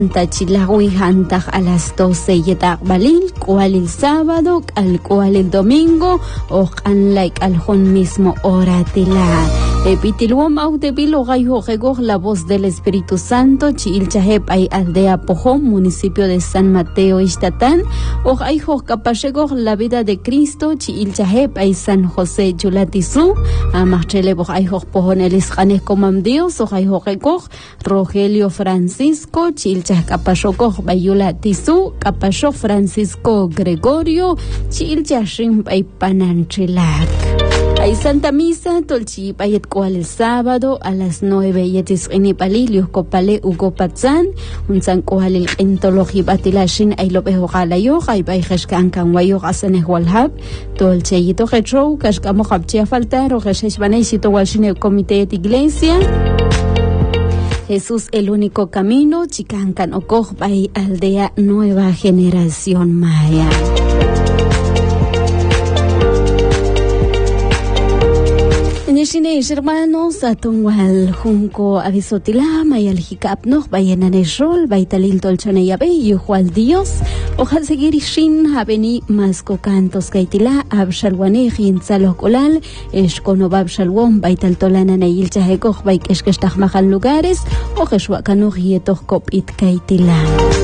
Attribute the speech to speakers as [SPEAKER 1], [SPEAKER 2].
[SPEAKER 1] Tachilawi hantaj a las 12 yetakbalil, cual el sábado, al cual el domingo, o al jun mismo hora tila. Epitilwam autepilo gayo la voz del Espíritu Santo, Chiilchahep ay aldea Pojón, municipio de San Mateo Ixtatán, o ayjo capachego la vida de Cristo, Chiilchahep ay San José Yulatizú, amachele bo ayjo Pojón el isjanes comam Dios, o ayjo Rogelio Francisco, Chiilchah capachego bayulatizú, capacho Francisco Gregorio, Chiilchah shimp ay pananchilak. Hay Santa Misa, Tolchi Payet cual el sábado a las 9 yetis inipalilios copale Ugo Patzán, un san cual el entologi batilashin ay lopejo galayo, ay bayjeshkan kanwayo gasanes walhab, tolcheyito retro, kashkamo habchia faltar, o gesheshbaneshito walshin el comité de iglesia. Jesús el único camino, chicancan okoj bay aldea Nueva Generación Maya. Nishine hermanos atunwal junco avisotila mayal hikapno bayenan eshol baitalil tolchane yabe yuhual Dios ojal seguir shin habeni masko cantos kaitila abshalwane hintzalo kolal eshkono babshalwon baital tolana neil chahekoj baikeshkestaj mahal lugares ojeshwakano hietoh kopit kaitila.